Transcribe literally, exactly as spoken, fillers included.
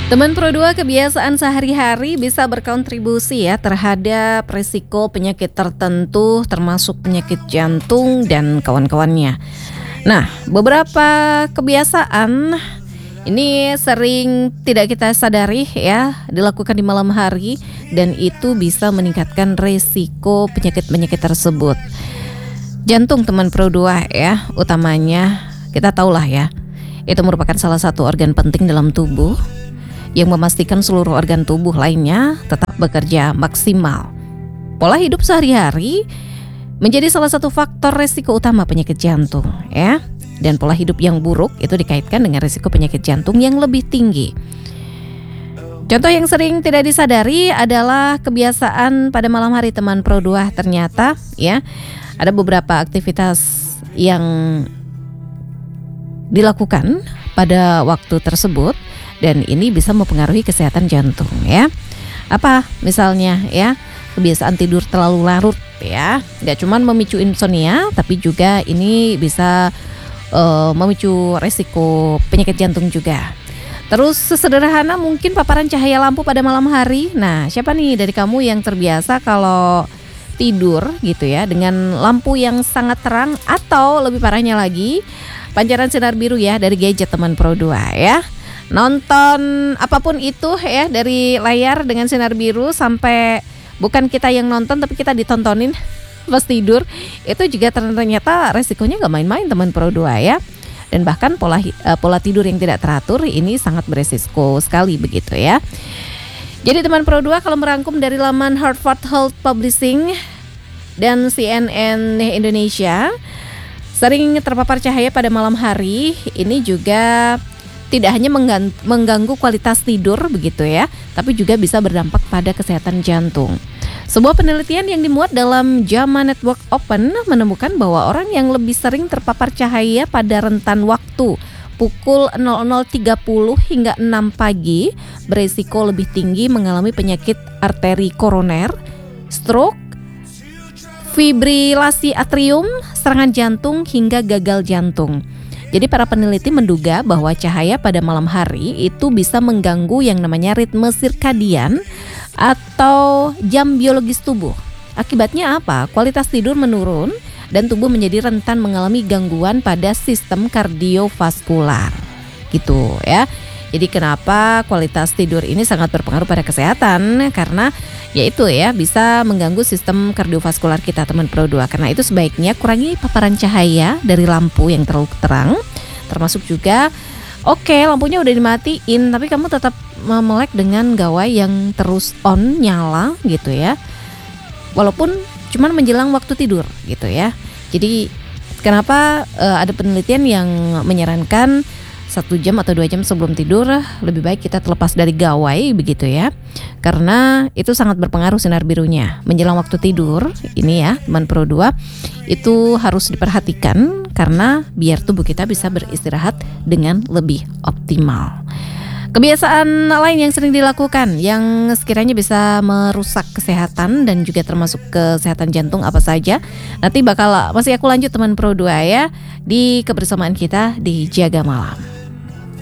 Teman Pro dua, kebiasaan sehari-hari bisa berkontribusi ya terhadap risiko penyakit tertentu termasuk penyakit jantung dan kawan-kawannya. Nah, beberapa kebiasaan ini sering tidak kita sadari ya dilakukan di malam hari dan itu bisa meningkatkan risiko penyakit-penyakit tersebut. Jantung teman Pro dua ya, utamanya kita tahulah ya, itu merupakan salah satu organ penting dalam tubuh yang memastikan seluruh organ tubuh lainnya tetap bekerja maksimal. Pola hidup sehari-hari menjadi salah satu faktor risiko utama penyakit jantung ya. Dan pola hidup yang buruk itu dikaitkan dengan risiko penyakit jantung yang lebih tinggi. Contoh yang sering tidak disadari adalah kebiasaan pada malam hari teman Pro dua. Ternyata ya ada beberapa aktivitas yang dilakukan pada waktu tersebut dan ini bisa mempengaruhi kesehatan jantung ya. Apa misalnya ya, kebiasaan tidur terlalu larut ya, nggak cuma memicu insomnia tapi juga ini bisa uh, memicu resiko penyakit jantung juga. Terus sesederhana mungkin paparan cahaya lampu pada malam hari. Nah, siapa nih dari kamu yang terbiasa kalau tidur gitu ya dengan lampu yang sangat terang, atau lebih parahnya lagi pancaran sinar biru ya dari gadget teman Pro dua ya. Nonton apapun itu ya dari layar dengan sinar biru, sampai bukan kita yang nonton tapi kita ditontonin pas tidur, itu juga ternyata resikonya gak main-main teman Pro dua ya. Dan bahkan pola uh, pola tidur yang tidak teratur ini sangat beresiko sekali begitu ya. Jadi teman Pro dua, kalau merangkum dari laman Harvard Health Publishing dan C N N Indonesia, sering terpapar cahaya pada malam hari ini juga tidak hanya mengganggu kualitas tidur begitu ya, tapi juga bisa berdampak pada kesehatan jantung. Sebuah penelitian yang dimuat dalam JAMA Network Open menemukan bahwa orang yang lebih sering terpapar cahaya pada rentan waktu pukul nol nol tiga puluh hingga enam pagi beresiko lebih tinggi mengalami penyakit arteri koroner, stroke, fibrilasi atrium, serangan jantung hingga gagal jantung. Jadi para peneliti menduga bahwa cahaya pada malam hari itu bisa mengganggu yang namanya ritme sirkadian atau jam biologis tubuh. Akibatnya apa? Kualitas tidur menurun dan tubuh menjadi rentan mengalami gangguan pada sistem kardiovaskular. Gitu ya. Jadi kenapa kualitas tidur ini sangat berpengaruh pada kesehatan? Karena yaitu ya bisa mengganggu sistem kardiovaskular kita teman Pro dua. Karena itu sebaiknya kurangi paparan cahaya dari lampu yang terlalu terang. Termasuk juga oke okay, lampunya udah dimatiin tapi kamu tetap melek dengan gawai yang terus on nyala gitu ya. Walaupun cuman menjelang waktu tidur gitu ya. Jadi kenapa uh, ada penelitian yang menyarankan satu jam atau dua jam sebelum tidur lebih baik kita terlepas dari gawai begitu ya, karena itu sangat berpengaruh sinar birunya menjelang waktu tidur. Ini ya teman Pro dua, itu harus diperhatikan karena biar tubuh kita bisa beristirahat dengan lebih optimal. Kebiasaan lain yang sering dilakukan yang sekiranya bisa merusak kesehatan dan juga termasuk kesehatan jantung apa saja, nanti bakal masih aku lanjut teman Pro dua ya di kebersamaan kita di Jaga Malam.